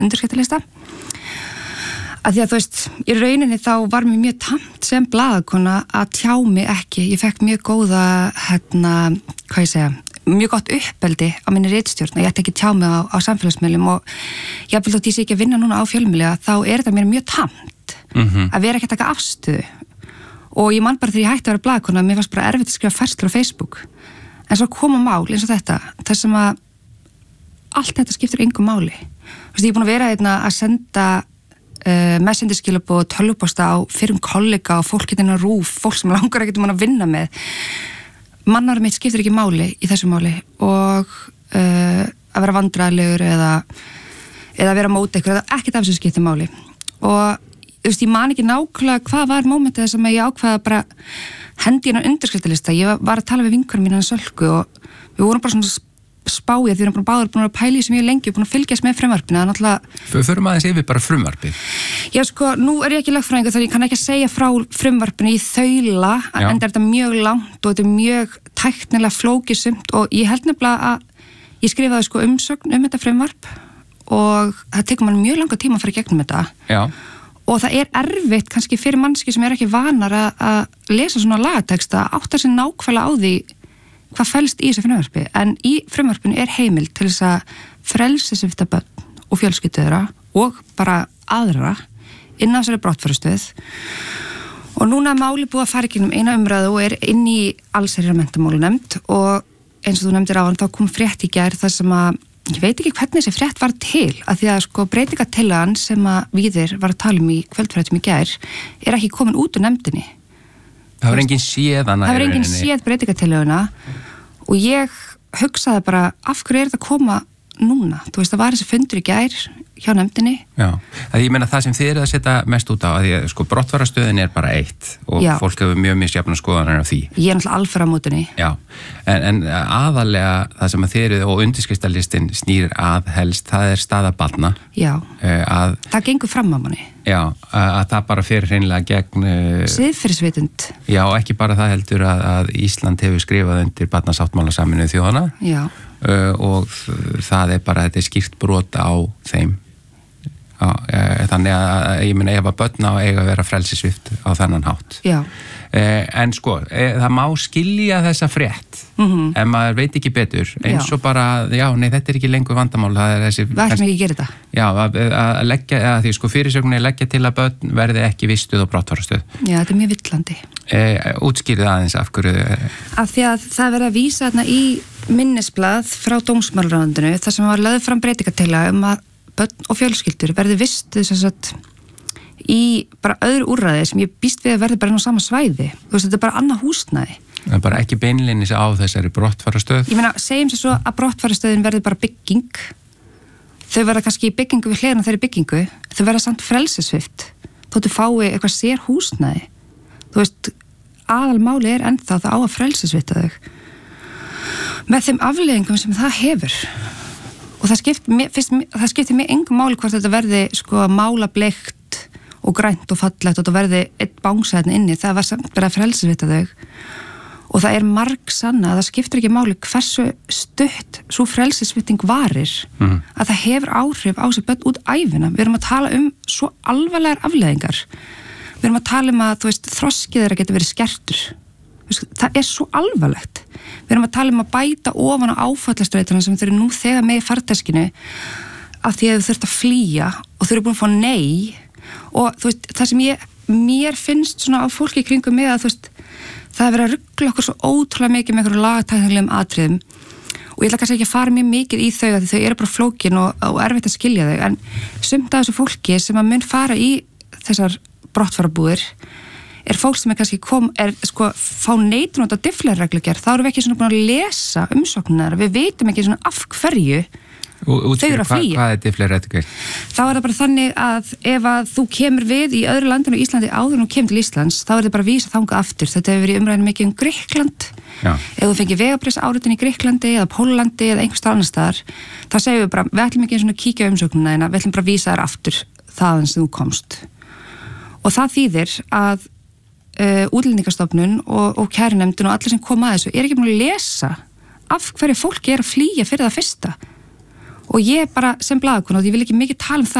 undirskriftalista að því að þú veist, í rauninni þá var mér mjög tamt sem blaðakona að tjá mig ekki, ég fekk mjög góða mjög gott uppeldi á minni ritstjórn, ég ætti ekki tjá mig á samfélagsmiðlum og ég vil þótt ég sé ekki að vinna núna á fjölmiðla, þá þetta mér mjög tamt að vera ekki að taka afstöðu og ég man bara þegar ég hætti að vera blaðakona, mér fannst bara erfitt að skrifa færslur á Facebook, en svo koma mál eins og þetta, þar sem að allt þetta skiptir engu máli. Þú veist, ég er búin að vera að senda messengerskilaboð og tölvupósta á fyrrum kollega og fólk getur rúf, fólk sem langar ekkert að vinna með. Mannarum mitt skiptir ekki máli í þessu máli og að vera vandræðilegur eða vera mót eitthvað, ekkert af þessu skiptir máli. Og þú veist, ég man ekki nákvæmlega hvað var mómentið sem ég ákvaða bara hendi hérna undirskriftalista. Ég var að tala við vinkonum mína Sölku og við vorum bara svona spáið, við erum bara búin að pæla í sem ég lengi, búin að fylgjast með frumvarpinu. Förum aðeins yfir bara frumvarpið. Já, sko, nú er ég ekki lögfræðingur þannig ég kann ekki að segja frá frumvarpinu í þaula, en þetta mjög langt og þetta mjög tæknilega flókisumt og ég held nefnilega að ég skrifaði sko umsögn þetta frumvarp og það tekur mann mjög langa tíma að fara í gegnum þetta. Já. Og það er erfitt kannski fyrir mannski sem er ekki vanar að lesa svona lagateksta, átta sig nákvæmlega á því hvað felst í þessu frumvarpi, en í frumvarpinu er heimild til þess að frelsissvipta börn og fjölskyldur þeirra og bara aðra inn á þessari brottfarastöð og núna er máli búið að fara ekki eina umræðu og er inn í allsherjar- og menntamálanefnd og eins og þú nefndir áðan þá kom frétt í gær þar sem að ég veit ekki hvernig þessi frétt var til að því að sko breytingatillagan sem að Víðir var að tala í kvöldfréttum í gær er ekki komin út úr nefndinni. Það var engin séð hana. Það var engin séð breytingatillöguna og ég hugsaði bara af hverju þetta koma núna? Þú veist, það var þessi fundur í gær hjá nefndinni. Já, ég meina það sem þið eru að setja mest út á að því að sko brottfarastöðin er bara eitt og fólk hefur mjög misjafna skoðanir á því. Ég er náttúrulega alfara á mótinni. Já, en aðalega það sem að þið eru og undirskriftalistinn snýr að helst, það er staða barna. Já, það gengur fram á manni. Já, að það bara fer hreinlega gegn siðferðisvitund. Já, ekki bara það heldur að Ísland hefur skrifað undir barnasáttmála Sameinuðu þjóðanna. Já. Og það er bara, þetta er skýrt brot á þeim. Þannig að ég meina ef að börn á eiga að vera frelsissvipt á þennan hátt. Já. En sko, það má skilja þessa frétt en maður veit ekki betur eins og bara, já, nei, þetta er ekki lengur vandamál, það er þessi... Það ætlum ekki að gera þetta. Já, að leggja, því sko fyrirsögninni leggja til að börn verði ekki vistuð og brottfarastöð. Já, þetta er mjög villandi. Útskýrið aðeins af hverju... Af því að það verið að vísa þarna í minnisblað frá dómsmálaráðuneytinu þar sem var lögð fram breytingatillaga að börn og fjölskyldur verði vistuð sem sagt í bara öðru úrræði sem ég býst við að verði bara inn á sama svæði. Þú veist, þetta er bara annað húsnæði. Það er bara ekki beinlínis á þessari brottfarastöð. Ég meina, segjum sér svo að brottfarastöðin verði bara bygging. Þau verða kannski í byggingu við hliðina þeirri byggingu. Þau verða samt frelsissvipt. Þóttu fái eitthvað sér húsnæði. Þú veist, aðalmáli er ennþá það á að frelsissvipta þau. Með þeim afleiðingum sem það hefur. Og það skiptir mér engum máli hvort þetta verði sko málableikt og grænt og fallegt og þetta verði eitt bángsæðin inni, það var samt bara að frelsissvipta þau og það er margsanna að það skiptir ekki máli hversu stutt svo frelsissvipting varir að það hefur áhrif á sig börn út ævina. Við erum að tala um svo alvarlegar afleiðingar. Við erum að tala um að þú veist, þroskið þeirra getur verið skertur. Það er svo alvarlegt. Við erum að tala um að bæta ofan á áfallastreituna sem þeir eru nú þegar með í farteskinu af því að þau þurft að flýja og þau eru búin að fá nei og þú veist, það sem mér finnst svona á fólki kringum mig að þú veist, það er verið að ruggla okkur svo ótrúlega mikið með einhverju lagatæknilegum atriðum og ég ætla kannski ekki að fara mjög mikið í þau að þau eru bara flókin og erfitt að skilja þau en sumt af þessu fólki sem að mun fara í þessar brottfarabúðir er fólk sem er kannski fá neitun út á difflerreglugerð, þá erum við ekki svona búin að lesa umsóknirnar, við veitum ekki svona af hverju þau eru að flýja. Hvað er difflerreglugerð? Þá er það bara þannig að ef að þú kemur við í öðru landinu í Íslandi áður en þú kemur til Íslands, þá er það bara að vísa þangað aftur. Þetta hefur verið umræðin mikið um Grikkland. Já. Ef þú fengir vegabréfsáritin í Grikklandi eða Póllandi eða einhvers staðar annars staðar, þá segjum við bara, við ætlum ekki eins og kíkja umsóknina þína, við ætlum bara að vísa þér aftur þaðan sem þú komst. Og það þýðir að Útlendingastofnun og kærunefndin og allir sem koma að þessu er ekki búin að lesa af hverju fólki er að flýja fyrir það fyrsta og ég bara sem blaðakona, og ég vil ekki mikið tala um það